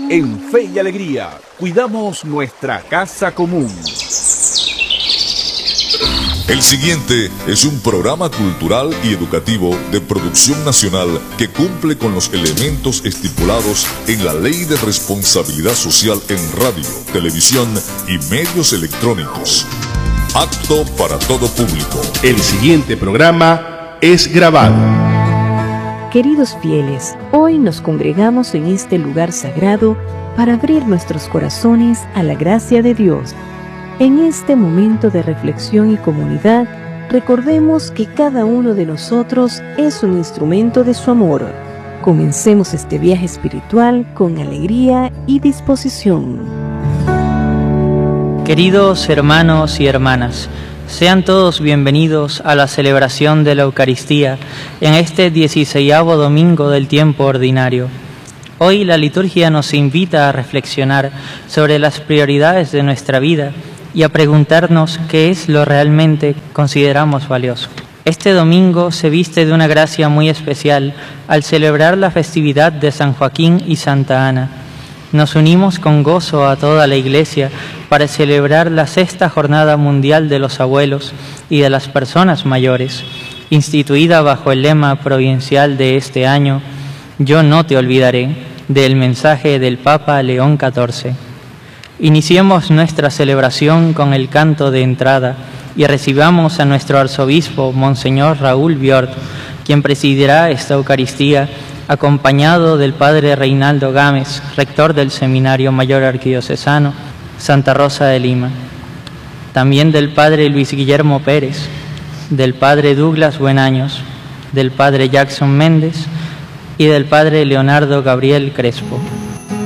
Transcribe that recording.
En Fe y Alegría, cuidamos nuestra casa común. El siguiente es un programa cultural y educativo de producción nacional que cumple con los elementos estipulados en la Ley de Responsabilidad Social en radio, televisión y medios electrónicos. Apto para todo público. El siguiente programa es grabado. Queridos fieles, hoy nos congregamos en este lugar sagrado para abrir nuestros corazones a la gracia de Dios. En este momento de reflexión y comunidad, recordemos que cada uno de nosotros es un instrumento de su amor. Comencemos este viaje espiritual con alegría y disposición. Queridos hermanos y hermanas, sean todos bienvenidos a la celebración de la Eucaristía en este 16º domingo del tiempo ordinario. Hoy la liturgia nos invita a reflexionar sobre las prioridades de nuestra vida y a preguntarnos qué es lo realmente consideramos valioso. Este domingo se viste de una gracia muy especial al celebrar la festividad de San Joaquín y Santa Ana. Nos unimos con gozo a toda la Iglesia para celebrar la 6ª Jornada Mundial de los Abuelos y de las Personas Mayores, instituida bajo el lema provincial de este año, Yo no te olvidaré, del mensaje del Papa León XIV. Iniciemos nuestra celebración con el canto de entrada y recibamos a nuestro arzobispo, Monseñor Raúl Biort, quien presidirá esta Eucaristía, acompañado del Padre Reinaldo Gámez, rector del Seminario Mayor Arquidiocesano, Santa Rosa de Lima. También del Padre Luis Guillermo Pérez, del Padre Douglas Buenaños, del Padre Jackson Méndez y del Padre Leonardo Gabriel Crespo.